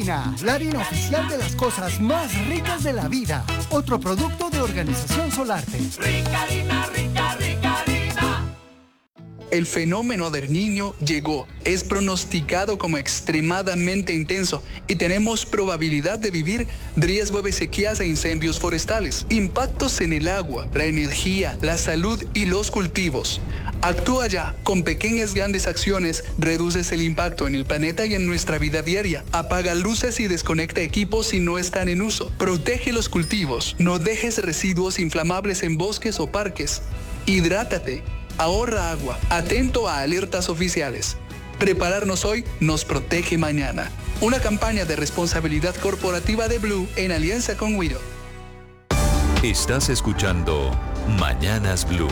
Harina, la harina oficial de las cosas más ricas de la vida. Otro producto de Organización Solarte. Rica harina, rica, rica harina. El fenómeno del Niño llegó, es pronosticado como extremadamente intenso y tenemos probabilidad de vivir riesgo de sequías e incendios forestales, impactos en el agua, la energía, la salud y los cultivos. Actúa ya, con pequeñas grandes acciones reduces el impacto en el planeta y en nuestra vida diaria. Apaga luces y desconecta equipos si no están en uso. Protege los cultivos, no dejes residuos inflamables en bosques o parques. Hidrátate. Ahorra agua, atento a alertas oficiales. Prepararnos hoy nos protege mañana. Una campaña de responsabilidad corporativa de Blue en alianza con Wido. Estás escuchando Mañanas Blue.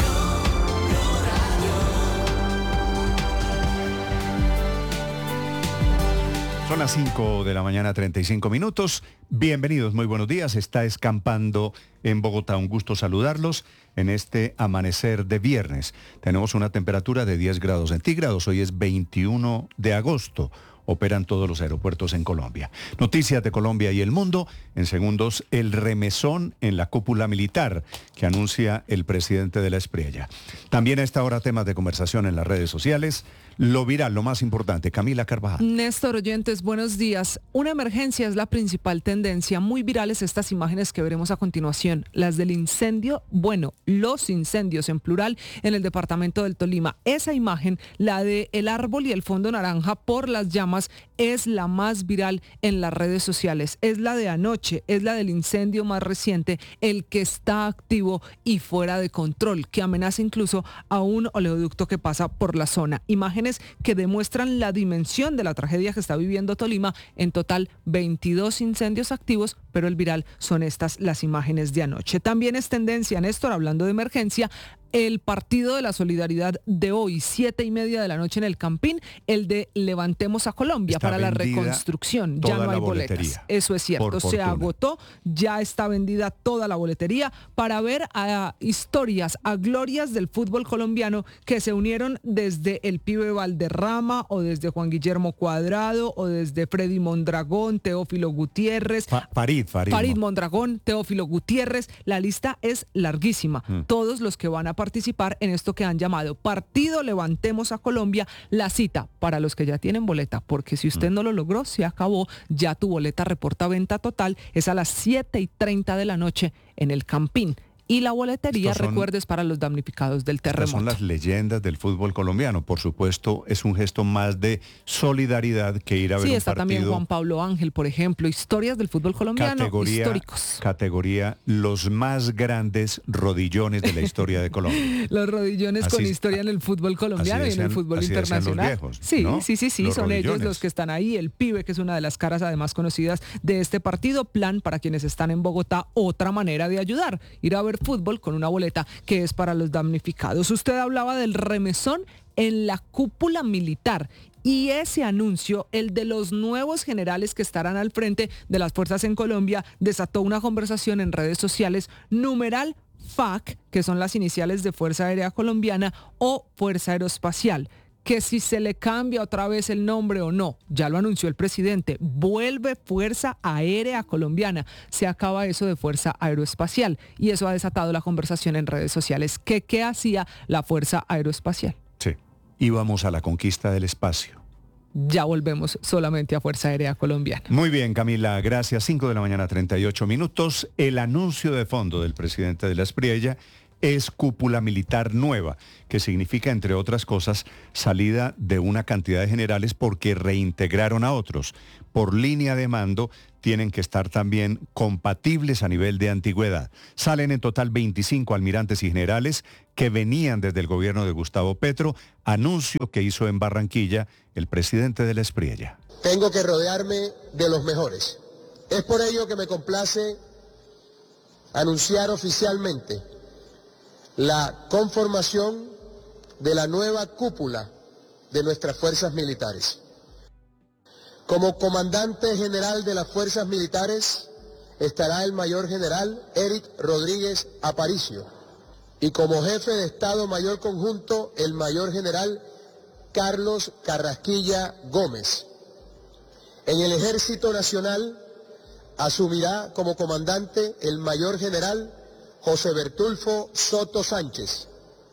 Son las 5 de la mañana, 35 minutos. Bienvenidos, muy buenos días. Está escampando en Bogotá. Un gusto saludarlos en este amanecer de viernes. Tenemos una temperatura de 10 grados centígrados. Hoy es 21 de agosto. Operan todos los aeropuertos en Colombia. Noticias de Colombia y el mundo. En segundos, el remesón en la cúpula militar que anuncia el presidente de la Espriella. También a esta hora temas de conversación en las redes sociales. Lo viral, lo más importante. Camila Carvajal. Néstor Oyentes, buenos días. Una emergencia es la principal tendencia. Muy virales estas imágenes que veremos a continuación. Las del incendio, los incendios en plural en el departamento del Tolima. Esa imagen, la de el árbol y el fondo naranja por las llamas, es la más viral en las redes sociales. Es la de anoche, es la del incendio más reciente, el que está activo y fuera de control, que amenaza incluso a un oleoducto que pasa por la zona. Imágenes que demuestran la dimensión de la tragedia que está viviendo Tolima. En total, 22 incendios activos, pero el viral son estas las imágenes de anoche. También es tendencia, Néstor, hablando de emergencia, el partido de la solidaridad de hoy, 7:30 de la noche en el Campín, el de Levantemos a Colombia. Está para la reconstrucción. Ya no hay boletas. Eso es cierto, se agotó, ya está vendida toda la boletería para ver a historias, a glorias del fútbol colombiano que se unieron desde el Pibe Valderrama o desde Juan Guillermo Cuadrado o desde Freddy Mondragón, Teófilo Gutiérrez, Farid Mondragón, Teófilo Gutiérrez. La lista es larguísima. Todos los que van a participar en esto que han llamado Partido Levantemos a Colombia. La cita para los que ya tienen boleta, porque si usted no lo logró, se acabó, ya tu boleta reporta venta total, es a las 7:30 de la noche en el Campín. Y la boletería, recuerdes, para los damnificados del terremoto. Son las leyendas del fútbol colombiano. Por supuesto, es un gesto más de solidaridad que ir a ver un partido. Sí, está también Juan Pablo Ángel, por ejemplo. Historias del fútbol colombiano, históricos. Categoría los más grandes rodillones de la historia de Colombia. Los rodillones así, con historia en el fútbol colombiano y en el fútbol internacional. Los viejos, sí, ¿no? sí, son rodillones. Ellos los que están ahí. El Pibe, que es una de las caras además conocidas de este partido. Plan para quienes están en Bogotá, otra manera de ayudar. Ir a ver fútbol con una boleta que es para los damnificados. Usted hablaba del remesón en la cúpula militar y ese anuncio, el de los nuevos generales que estarán al frente de las fuerzas en Colombia, desató una conversación en redes sociales. Numeral FAC, que son las iniciales de Fuerza Aérea Colombiana o Fuerza Aeroespacial. Que si se le cambia otra vez el nombre o no, ya lo anunció el presidente, vuelve Fuerza Aérea Colombiana, se acaba eso de Fuerza Aeroespacial y eso ha desatado la conversación en redes sociales. ¿Qué hacía la Fuerza Aeroespacial? Sí, íbamos a la conquista del espacio. Ya volvemos solamente a Fuerza Aérea Colombiana. Muy bien, Camila, gracias. 5 de la mañana, 38 minutos. El anuncio de fondo del presidente de la Espriella es cúpula militar nueva, que significa, entre otras cosas, salida de una cantidad de generales porque reintegraron a otros. Por línea de mando tienen que estar también compatibles a nivel de antigüedad. Salen en total 25 almirantes y generales que venían desde el gobierno de Gustavo Petro, anuncio que hizo en Barranquilla el presidente de la Espriella. Tengo que rodearme de los mejores. Es por ello que me complace anunciar oficialmente la conformación de la nueva cúpula de nuestras fuerzas militares. Como comandante general de las fuerzas militares estará el mayor general Eric Rodríguez Aparicio y como jefe de Estado Mayor Conjunto el mayor general Carlos Carrasquilla Gómez. En el Ejército Nacional asumirá como comandante el mayor general José Bertulfo Soto Sánchez,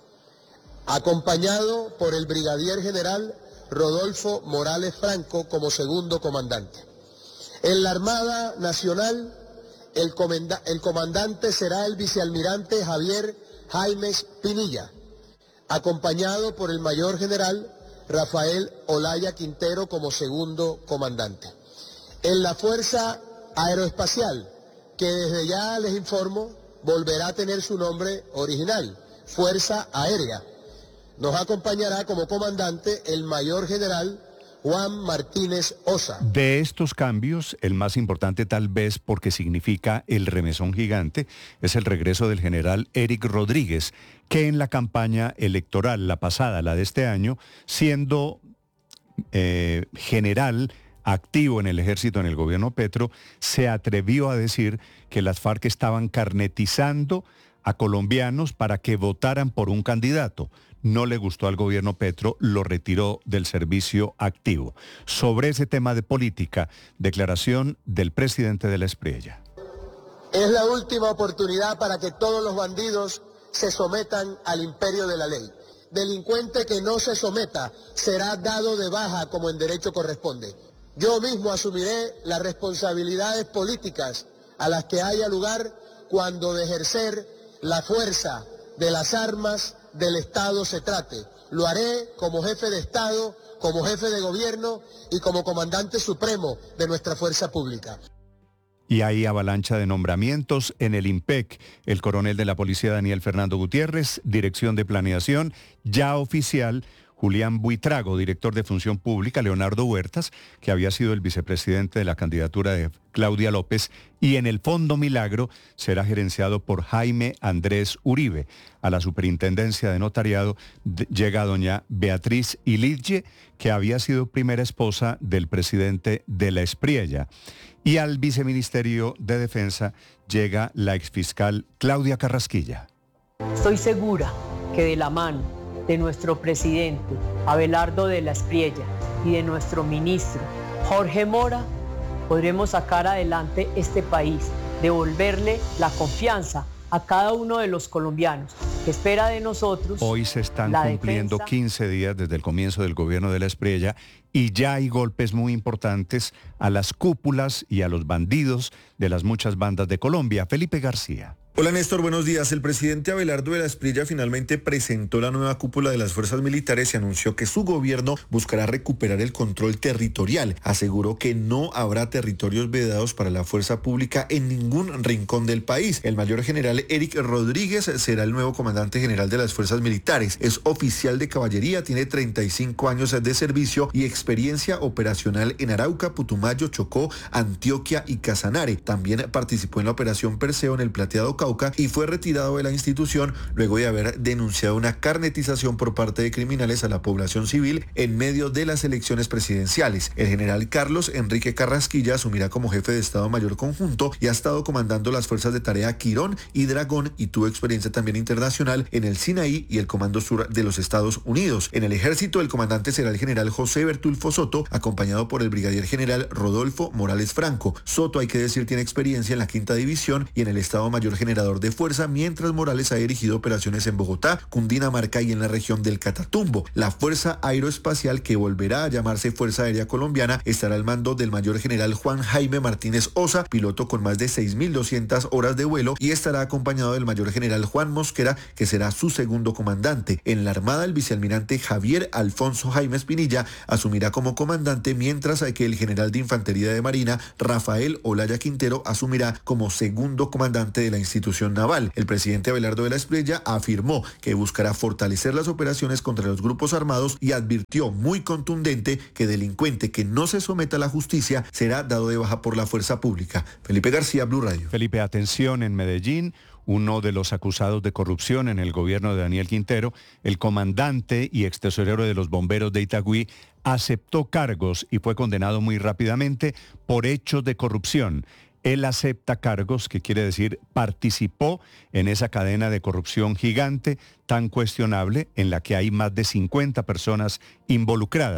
acompañado por el brigadier general Rodolfo Morales Franco como segundo comandante. En la Armada Nacional, el comandante será el vicealmirante Javier Jaimes Pinilla, acompañado por el mayor general Rafael Olaya Quintero como segundo comandante. En la Fuerza Aeroespacial, que desde ya les informo, volverá a tener su nombre original, Fuerza Aérea. Nos acompañará como comandante el mayor general Juan Martínez Osa. De estos cambios, el más importante tal vez porque significa el remesón gigante, es el regreso del general Eric Rodríguez, que en la campaña electoral, la pasada, la de este año, siendo general activo en el ejército, en el gobierno Petro, se atrevió a decir que las FARC estaban carnetizando a colombianos para que votaran por un candidato. No le gustó al gobierno Petro, lo retiró del servicio activo. Sobre ese tema de política, declaración del presidente de la Espriella. Es la última oportunidad para que todos los bandidos se sometan al imperio de la ley. Delincuente que no se someta será dado de baja como en derecho corresponde. Yo mismo asumiré las responsabilidades políticas a las que haya lugar cuando de ejercer la fuerza de las armas del Estado se trate. Lo haré como jefe de Estado, como jefe de gobierno y como comandante supremo de nuestra fuerza pública. Y hay avalancha de nombramientos en el IMPEC. El coronel de la policía Daniel Fernando Gutiérrez, dirección de planeación, ya oficial. Julián Buitrago, director de Función Pública, Leonardo Huertas, que había sido el vicepresidente de la candidatura de Claudia López, y en el Fondo Milagro será gerenciado por Jaime Andrés Uribe. A la superintendencia de notariado llega doña Beatriz Ilitje, que había sido primera esposa del presidente de la Espriella. Y al viceministerio de Defensa llega la exfiscal Claudia Carrasquilla. Estoy segura que de la mano de nuestro presidente Abelardo de la Espriella y de nuestro ministro Jorge Mora, podremos sacar adelante este país, devolverle la confianza a cada uno de los colombianos que espera de nosotros. Hoy se están cumpliendo 15 días desde el comienzo del gobierno de la Espriella y ya hay golpes muy importantes a las cúpulas y a los bandidos de las muchas bandas de Colombia. Felipe García. Hola Néstor, buenos días. El presidente Abelardo de la Espriella finalmente presentó la nueva cúpula de las fuerzas militares y anunció que su gobierno buscará recuperar el control territorial. Aseguró que no habrá territorios vedados para la fuerza pública en ningún rincón del país. El mayor general Eric Rodríguez será el nuevo comandante general de las fuerzas militares. Es oficial de caballería, tiene 35 años de servicio y experiencia operacional en Arauca, Putumayo, Chocó, Antioquia y Casanare. También participó en la operación Perseo en el Plateado Cauca y fue retirado de la institución luego de haber denunciado una carnetización por parte de criminales a la población civil en medio de las elecciones presidenciales. El general Carlos Enrique Carrasquilla asumirá como jefe de Estado Mayor Conjunto y ha estado comandando las fuerzas de tarea Quirón y Dragón y tuvo experiencia también internacional en el Sinaí y el Comando Sur de los Estados Unidos. En el ejército, el comandante será el general José Bertulfo Soto, acompañado por el brigadier general Rodolfo Morales Franco. Soto, hay que decir, tiene experiencia en la 5ª División y en el Estado Mayor General de fuerza, mientras Morales ha dirigido operaciones en Bogotá, Cundinamarca y en la región del Catatumbo. La Fuerza Aeroespacial, que volverá a llamarse Fuerza Aérea Colombiana, estará al mando del mayor general Juan Jaime Martínez Osa, piloto con más de 6.200 horas de vuelo, y estará acompañado del mayor general Juan Mosquera, que será su segundo comandante. En la Armada, el vicealmirante Javier Alfonso Jaime Pinilla asumirá como comandante, mientras que el general de Infantería de Marina, Rafael Olaya Quintero, asumirá como segundo comandante de la institución naval. El presidente Abelardo de la Espriella afirmó que buscará fortalecer las operaciones contra los grupos armados y advirtió muy contundente que delincuente que no se someta a la justicia será dado de baja por la fuerza pública. Felipe García, Blue Radio. Felipe, atención, en Medellín, uno de los acusados de corrupción en el gobierno de Daniel Quintero, el comandante y extesorero de los bomberos de Itagüí, aceptó cargos y fue condenado muy rápidamente por hechos de corrupción. Él acepta cargos, que quiere decir participó en esa cadena de corrupción gigante, tan cuestionable, en la que hay más de 50 personas involucradas.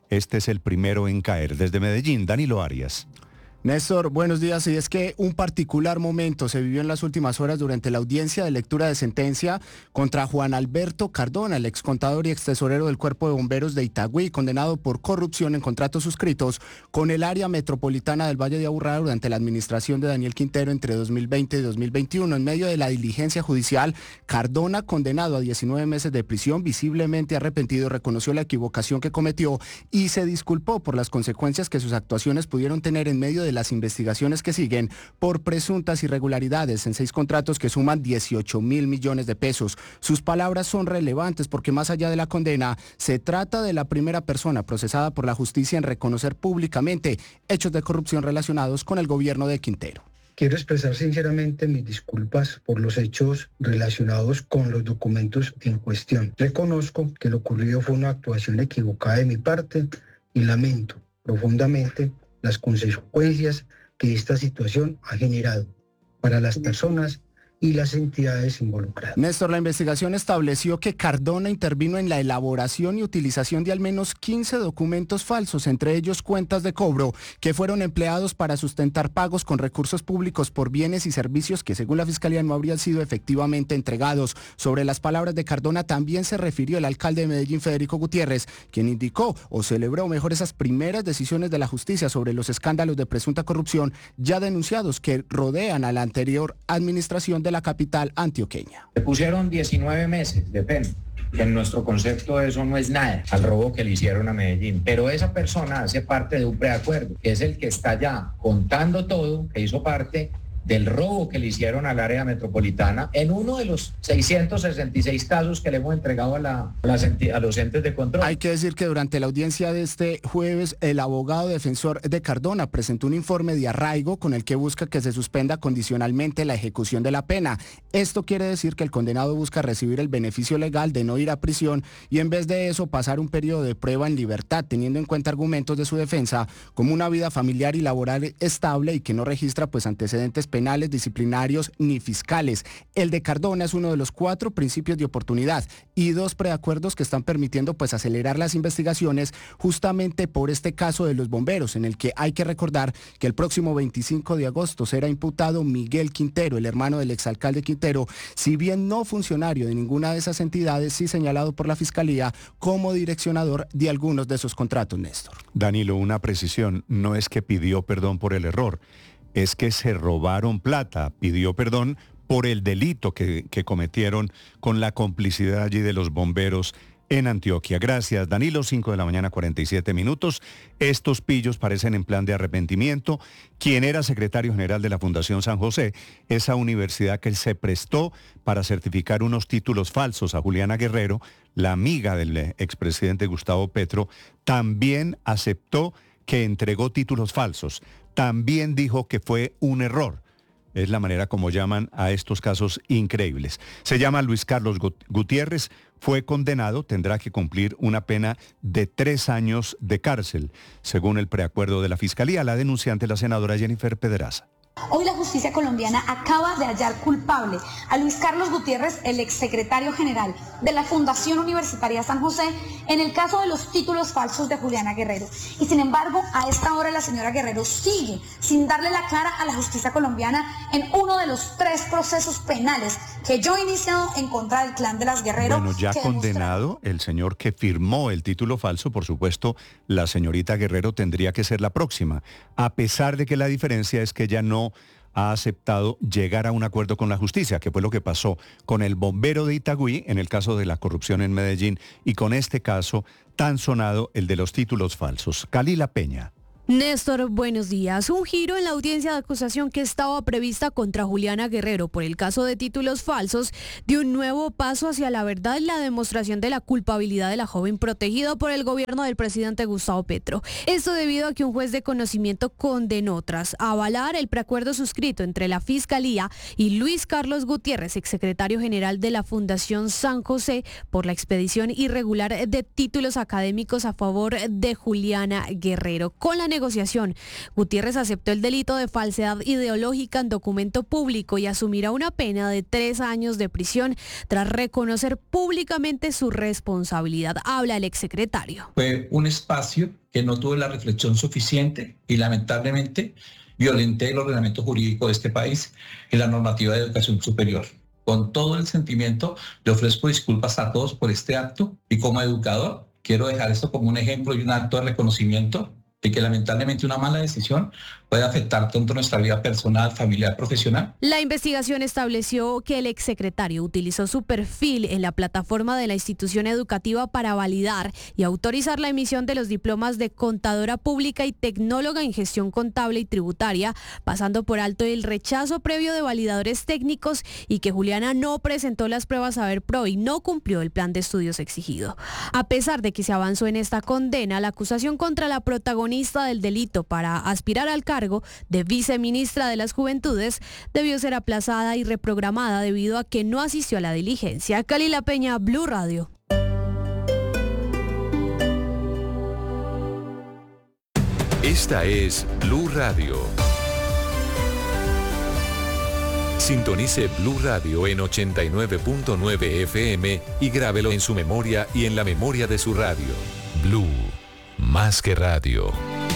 este es el primero en caer. Desde Medellín, Danilo Arias. Néstor, buenos días. Y es que un particular momento se vivió en las últimas horas durante la audiencia de lectura de sentencia contra Juan Alberto Cardona, el excontador y extesorero del Cuerpo de Bomberos de Itagüí, condenado por corrupción en contratos suscritos con el área metropolitana del Valle de Aburrá durante la administración de Daniel Quintero entre 2020 y 2021. En medio de la diligencia judicial, Cardona, condenado a 19 meses de prisión, visiblemente arrepentido, reconoció la equivocación que cometió y se disculpó por las consecuencias que sus actuaciones pudieron tener en medio de las investigaciones que siguen por presuntas irregularidades en 6 contratos que suman 18.000 millones de pesos. Sus palabras son relevantes porque más allá de la condena, se trata de la primera persona procesada por la justicia en reconocer públicamente hechos de corrupción relacionados con el gobierno de Quintero. Quiero expresar sinceramente mis disculpas por los hechos relacionados con los documentos en cuestión. Reconozco que lo ocurrido fue una actuación equivocada de mi parte y lamento profundamente las consecuencias que esta situación ha generado para las personas y las entidades involucradas. Néstor, la investigación estableció que Cardona intervino en la elaboración y utilización de al menos 15 documentos falsos, entre ellos cuentas de cobro, que fueron empleados para sustentar pagos con recursos públicos por bienes y servicios que según la Fiscalía no habrían sido efectivamente entregados. Sobre las palabras de Cardona también se refirió el alcalde de Medellín, Federico Gutiérrez, quien indicó o celebró mejor esas primeras decisiones de la justicia sobre los escándalos de presunta corrupción ya denunciados que rodean a la anterior administración de la capital antioqueña. Le pusieron 19 meses de pena. En nuestro concepto eso no es nada al robo que le hicieron a Medellín, pero esa persona hace parte de un preacuerdo, que es el que está ya contando todo, que hizo parte del robo que le hicieron al área metropolitana en uno de los 666 casos que le hemos entregado a los entes de control. Hay que decir que durante la audiencia de este jueves, el abogado defensor de Cardona presentó un informe de arraigo con el que busca que se suspenda condicionalmente la ejecución de la pena. Esto quiere decir que el condenado busca recibir el beneficio legal de no ir a prisión y en vez de eso pasar un periodo de prueba en libertad, teniendo en cuenta argumentos de su defensa como una vida familiar y laboral estable y que no registra pues antecedentes penales, disciplinarios ni fiscales. El de Cardona es uno de los 4 principios de oportunidad y 2 preacuerdos que están permitiendo pues acelerar las investigaciones justamente por este caso de los bomberos, en el que hay que recordar que el próximo 25 de agosto será imputado Miguel Quintero, el hermano del exalcalde Quintero, si bien no funcionario de ninguna de esas entidades, sí señalado por la Fiscalía como direccionador de algunos de esos contratos, Néstor. Danilo, una precisión, no es que pidió perdón por el error, es que se robaron plata, pidió perdón por el delito que cometieron con la complicidad allí de los bomberos en Antioquia. Gracias, Danilo, 5 de la mañana, 47 minutos. Estos pillos parecen en plan de arrepentimiento. Quien era secretario general de la Fundación San José, esa universidad que se prestó para certificar unos títulos falsos a Juliana Guerrero, la amiga del expresidente Gustavo Petro, también aceptó que entregó títulos falsos. También dijo que fue un error. Es la manera como llaman a estos casos increíbles. Se llama Luis Carlos Gutiérrez, fue condenado, tendrá que cumplir una pena de 3 años de cárcel, según el preacuerdo de la Fiscalía. La denunciante, la senadora Jennifer Pedraza. Hoy la justicia colombiana acaba de hallar culpable a Luis Carlos Gutiérrez, el exsecretario general de la Fundación Universitaria San José, en el caso de los títulos falsos de Juliana Guerrero. Y sin embargo, a esta hora la señora Guerrero sigue sin darle la cara a la justicia colombiana en uno de los 3 procesos penales que yo he iniciado en contra del clan de las Guerrero. Bueno, ya condenado el señor que firmó el título falso, por supuesto, la señorita Guerrero tendría que ser la próxima, a pesar de que la diferencia es que ella no ha aceptado llegar a un acuerdo con la justicia, que fue lo que pasó con el bombero de Itagüí en el caso de la corrupción en Medellín y con este caso tan sonado, el de los títulos falsos. Kalila Peña. Néstor, buenos días. Un giro en la audiencia de acusación que estaba prevista contra Juliana Guerrero por el caso de títulos falsos dio un nuevo paso hacia la verdad y la demostración de la culpabilidad de la joven protegida por el gobierno del presidente Gustavo Petro. Esto debido a que un juez de conocimiento condenó tras avalar el preacuerdo suscrito entre la Fiscalía y Luis Carlos Gutiérrez, exsecretario general de la Fundación San José, por la expedición irregular de títulos académicos a favor de Juliana Guerrero. Con la negociación. Gutiérrez aceptó el delito de falsedad ideológica en documento público y asumirá una pena de 3 años de prisión tras reconocer públicamente su responsabilidad. Habla el exsecretario. Fue un espacio que no tuve la reflexión suficiente y lamentablemente violenté el ordenamiento jurídico de este país y la normativa de educación superior. Con todo el sentimiento, le ofrezco disculpas a todos por este acto y como educador quiero dejar esto como un ejemplo y un acto de reconocimiento de que lamentablemente una mala decisión puede afectar tanto nuestra vida personal, familiar, profesional. La investigación estableció que el exsecretario utilizó su perfil en la plataforma de la institución educativa para validar y autorizar la emisión de los diplomas de contadora pública y tecnóloga en gestión contable y tributaria, pasando por alto el rechazo previo de validadores técnicos y que Juliana no presentó las pruebas Saber Pro y no cumplió el plan de estudios exigido. A pesar de que se avanzó en esta condena, la acusación contra la protagonista del delito para aspirar al cargo de viceministra de las Juventudes debió ser aplazada y reprogramada debido a que no asistió a la diligencia. Kalila Peña, Blue Radio. Esta es Blue Radio. Sintonice Blue Radio en 89.9 FM y grábelo en su memoria y en la memoria de su radio. Blue, más que radio.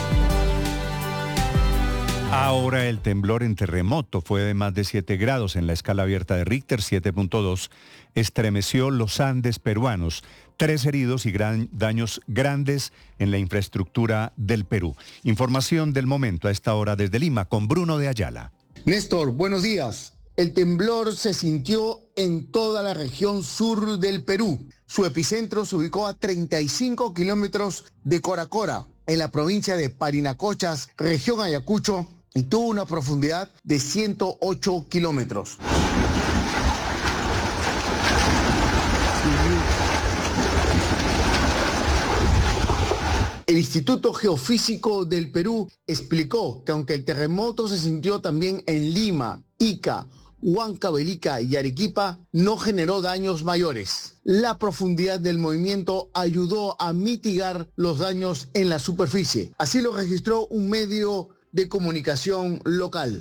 Ahora el temblor en terremoto fue de más de 7 grados en la escala abierta de Richter, 7.2, estremeció los Andes peruanos. 3 heridos y daños grandes en la infraestructura del Perú. Información del momento a esta hora desde Lima con Bruno de Ayala. Néstor, buenos días. El temblor se sintió en toda la región sur del Perú. Su epicentro se ubicó a 35 kilómetros de Coracora, en la provincia de Parinacochas, región Ayacucho, y tuvo una profundidad de 108 kilómetros. El Instituto Geofísico del Perú explicó que aunque el terremoto se sintió también en Lima, Ica, Huancavelica y Arequipa, no generó daños mayores. La profundidad del movimiento ayudó a mitigar los daños en la superficie. Así lo registró un medio de comunicación local.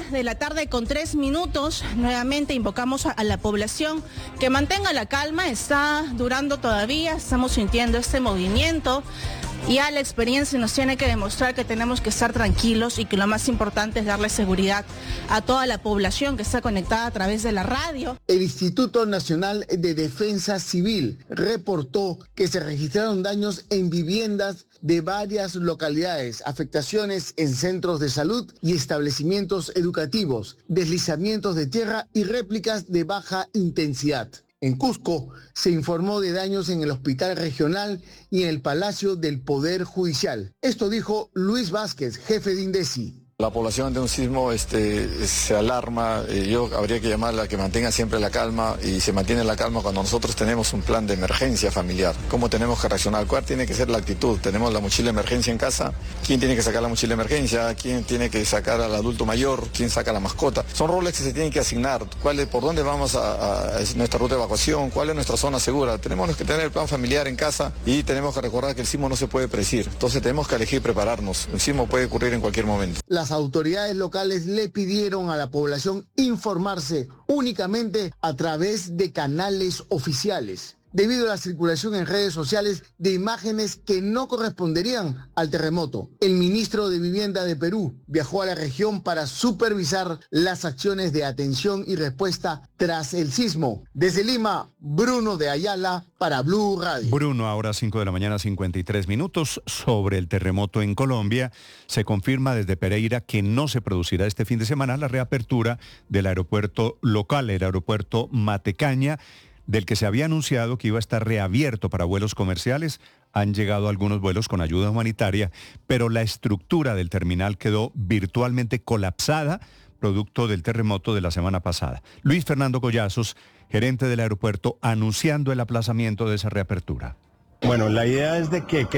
1:03 p.m, nuevamente invocamos a la población que mantenga la calma, está durando todavía, estamos sintiendo este movimiento. Ya la experiencia nos tiene que demostrar que tenemos que estar tranquilos y que lo más importante es darle seguridad a toda la población que está conectada a través de la radio. El Instituto Nacional de Defensa Civil reportó que se registraron daños en viviendas de varias localidades, afectaciones en centros de salud y establecimientos educativos, deslizamientos de tierra y réplicas de baja intensidad. En Cusco se informó de daños en el hospital regional y en el Palacio del Poder Judicial. Esto dijo Luis Vázquez, jefe de INDECI. La población de un sismo se alarma, yo habría que llamarla a que mantenga siempre la calma y se mantiene la calma cuando nosotros tenemos un plan de emergencia familiar. ¿Cómo tenemos que reaccionar? ¿Cuál tiene que ser la actitud? Tenemos la mochila de emergencia en casa, ¿quién tiene que sacar la mochila de emergencia? ¿Quién tiene que sacar al adulto mayor? ¿Quién saca la mascota? Son roles que se tienen que asignar. ¿Por dónde vamos a nuestra ruta de evacuación? ¿Cuál es nuestra zona segura? Tenemos que tener el plan familiar en casa y tenemos que recordar que el sismo no se puede predecir. Entonces tenemos que elegir prepararnos. El sismo puede ocurrir en cualquier momento. Las autoridades locales le pidieron a la población informarse únicamente a través de canales oficiales, debido a la circulación en redes sociales de imágenes que no corresponderían al terremoto. El ministro de Vivienda de Perú viajó a la región para supervisar las acciones de atención y respuesta tras el sismo. Desde Lima, Bruno de Ayala para Blue Radio. Bruno, ahora 5:53 a.m. Sobre el terremoto en Colombia, se confirma desde Pereira que no se producirá este fin de semana la reapertura del aeropuerto local, el aeropuerto Matecaña, del que se había anunciado que iba a estar reabierto para vuelos comerciales. Han llegado algunos vuelos con ayuda humanitaria, pero la estructura del terminal quedó virtualmente colapsada, producto del terremoto de la semana pasada. Luis Fernando Collazos, gerente del aeropuerto, anunciando el aplazamiento de esa reapertura. Bueno, la idea es de que